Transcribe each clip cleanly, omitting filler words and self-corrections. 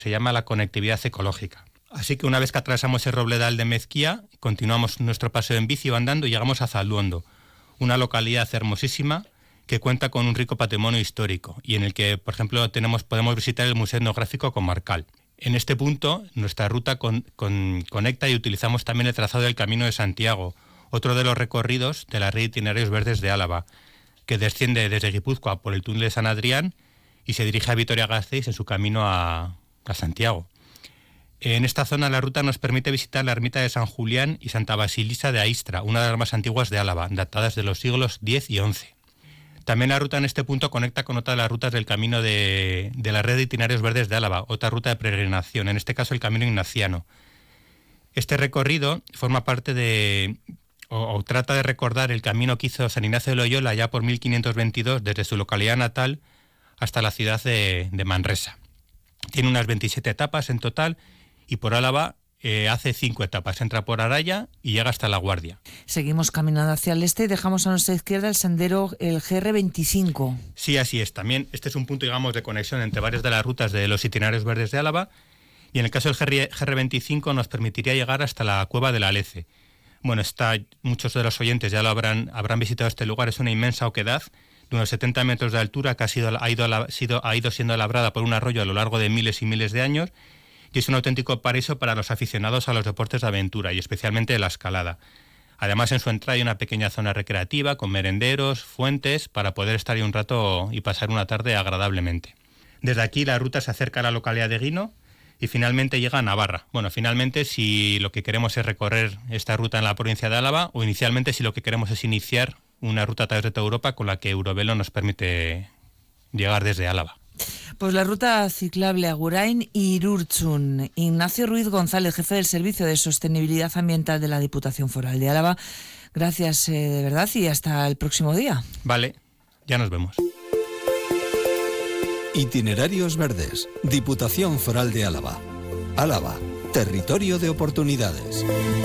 Se llama la conectividad ecológica. Así que una vez que atravesamos el Robledal de Mezquía, continuamos nuestro paseo en bici o andando y llegamos a Zalduondo, una localidad hermosísima que cuenta con un rico patrimonio histórico y en el que, por ejemplo, podemos visitar el Museo Etnográfico Comarcal. En este punto, nuestra ruta conecta y utilizamos también el trazado del Camino de Santiago, otro de los recorridos de la red de itinerarios verdes de Álava, que desciende desde Guipúzcoa por el túnel de San Adrián y se dirige a Vitoria-Gasteiz en su camino a Santiago. En esta zona la ruta nos permite visitar la ermita de San Julián y Santa Basilisa de Aistra, una de las más antiguas de Álava, datadas de los siglos X y XI. También la ruta en este punto conecta con otra de las rutas del camino de la red de itinerarios verdes de Álava, otra ruta de peregrinación, en este caso el Camino Ignaciano. Este recorrido forma parte o trata de recordar el camino que hizo San Ignacio de Loyola ya por 1522 desde su localidad natal hasta la ciudad de Manresa. Tiene unas 27 etapas en total y por Álava hace 5 etapas. Entra por Araya y llega hasta La Guardia. Seguimos caminando hacia el este y dejamos a nuestra izquierda el sendero, el GR25. Sí, así es. También este es un punto, digamos, de conexión entre varias de las rutas de los itinerarios verdes de Álava y en el caso del GR25 nos permitiría llegar hasta la Cueva del Alece. Bueno, muchos de los oyentes ya lo habrán visitado este lugar. Es una inmensa oquedad de unos 70 metros de altura que ha ido siendo labrada por un arroyo a lo largo de miles y miles de años y es un auténtico paraíso para los aficionados a los deportes de aventura y especialmente la escalada. Además, en su entrada hay una pequeña zona recreativa con merenderos, fuentes, para poder estar ahí un rato y pasar una tarde agradablemente. Desde aquí la ruta se acerca a la localidad de Guino y finalmente llega a Navarra. Bueno, finalmente si lo que queremos es recorrer esta ruta en la provincia de Álava o inicialmente si lo que queremos es iniciar una ruta a través de toda Europa con la que Eurovelo nos permite llegar desde Álava. Pues la ruta ciclable Agurain y Irurtzun. Ignacio Ruiz González, jefe del Servicio de Sostenibilidad Ambiental de la Diputación Foral de Álava. Gracias de verdad y hasta el próximo día. Vale, ya nos vemos. Itinerarios verdes, Diputación Foral de Álava. Álava, territorio de oportunidades.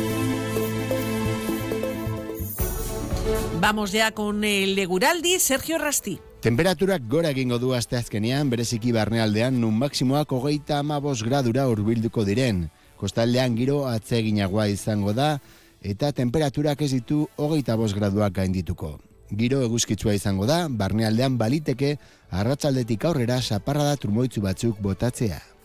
Vamos ya con el Leguraldi, Sergio Rasti. Temperaturak gora egingo du asteazkenean, bereziki barnealdean nun maksimoak 35 gradura hurbilduko diren. Kostaldean giro atseginagoa izango da eta temperaturak ez ditu 25 graduak gaindituko. Giro eguzkitsua izango da, barnealdean baliteke arratsaldetik aurrera zaparrada trumoitzu batzuk botatzea.